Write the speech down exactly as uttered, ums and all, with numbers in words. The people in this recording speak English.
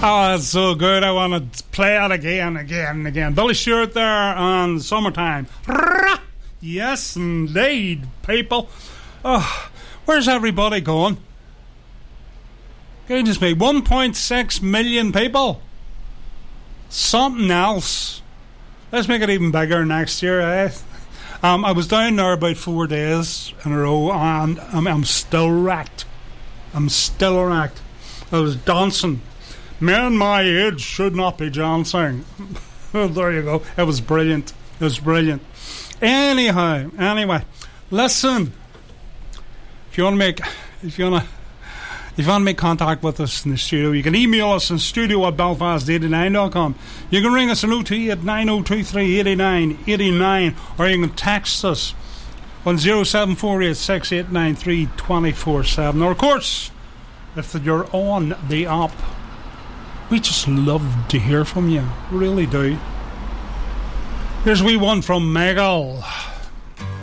Oh, it's so good. I want to play it again, again, and again. Billy Stewart there on Summertime. Yes, indeed, people. Oh, where's everybody going? Goodness me, one point six million people. Something else. Let's make it even bigger next year, eh? Um, I was down there about four days in a row, and I'm, I'm still wrecked. I'm still wrecked. I was dancing. Men my age should not be dancing. There you go. It was brilliant. It was brilliant. Anyhow, anyway, listen. If you want to make, if you want to, if you want to make contact with us in the studio, you can email us in studio at belfast eighty-nine dot com. You can ring us on oh two eight, nine oh two three, eight nine eight nine, or you can text us on oh seven four eight, six eight nine three, two four seven. Or of course, if you're on the app, we just love to hear from you. Really do. Here's we one from Megal.